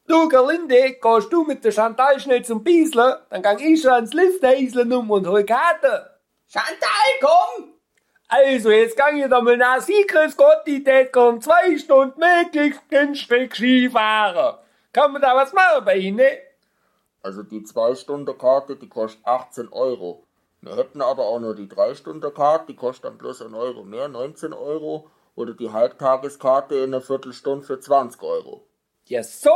Du, Gerlinde, gehst du mit der Chantal schnell zum Biesler, dann gang ich schon ans Lifthäusle und hol Karte. Chantal, komm! Also, jetzt gang ich da mal nach. Sie, grüß Gott, die tät gern 2 Stunden möglichst günstig Skifahren. Kann man da was machen bei Ihnen? Also die 2-Stunden-Karte, die kostet 18 Euro. Wir hätten aber auch nur die 3-Stunden-Karte, die kostet dann bloß 1 Euro mehr, 19 Euro. Oder die Halbtageskarte in einer Viertelstunde für 20 Euro. Ja, so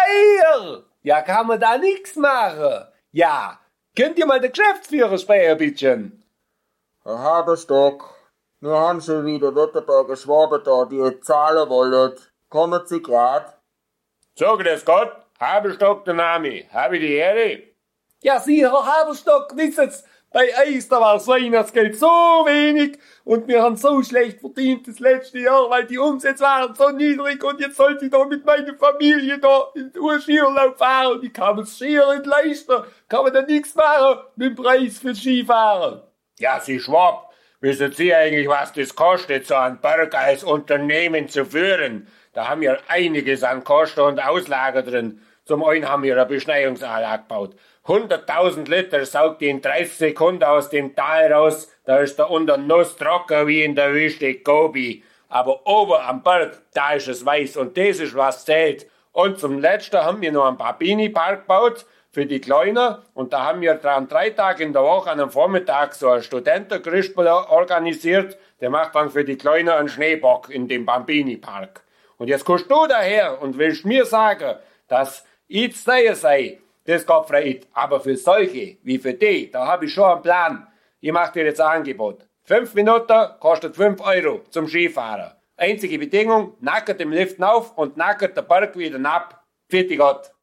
teuer! Ja, kann man da nix machen. Ja, könnt ihr mal den Geschäftsführer sprechen, bittchen? Herr Haberstock, wir haben schon wieder Württemberger Schwaben da, die zahlen wollen. Kommen Sie grad? So, grüß Gott, Haberstock der Name. Habe ich die Ehre? Ja, Sie, Herr Haberstock, wissen's, bei uns, da war das Weihnachtsgeld so wenig und wir haben so schlecht verdient das letzte Jahr, weil die Umsätze waren so niedrig und jetzt sollte ich da mit meiner Familie da in den Skiurlaub fahren und ich kann mir das Skier nicht leisten, kann man da nichts machen mit dem Preis für Skifahren. Ja, Sie Schwab, wissen Sie eigentlich, was das kostet, so einen Berg als Unternehmen zu führen? Da haben wir einiges an Kosten und Auslagen drin. Zum einen haben wir eine Beschneiungsanlage gebaut. 100.000 Liter saugt die in 30 Sekunden aus dem Tal raus. Da ist da unten Nuss trocken wie in der Wüste Gobi. Aber oben am Berg, da ist es weiß und das ist was zählt. Und zum Letzten haben wir noch einen Babini-Park gebaut für die Kleinen. Und da haben wir dann 3 Tage in der Woche an einem Vormittag so einen Studentengrispel organisiert. Der macht dann für die Kleinen einen Schneebock in dem Bambini-Park. Und jetzt kommst du daher und willst mir sagen, dass ich zu dir sei, das geht frei. Aber für solche wie für die, da habe ich schon einen Plan. Ich mache dir jetzt ein Angebot. 5 Minuten kostet 5 Euro zum Skifahren. Einzige Bedingung, nackert im Lift auf und nackert der Berg wieder ab. Vierte Gott.